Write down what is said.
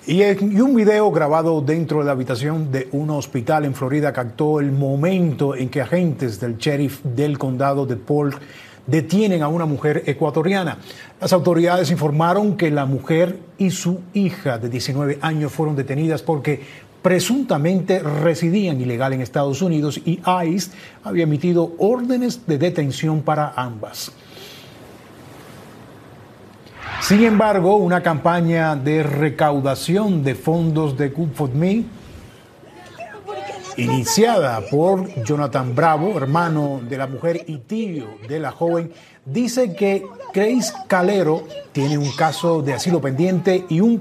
Y un video grabado dentro de la habitación de un hospital en Florida captó el momento en que agentes del sheriff del condado de Polk detienen a una mujer ecuatoriana. Las autoridades informaron que la mujer y su hija de 19 años fueron detenidas porque presuntamente residían ilegal en Estados Unidos y ICE había emitido órdenes de detención para ambas. Sin embargo, una campaña de recaudación de fondos de Good For Me, iniciada por Jonathan Bravo, hermano de la mujer y tío de la joven, dice que Grace Calero tiene un caso de asilo pendiente y un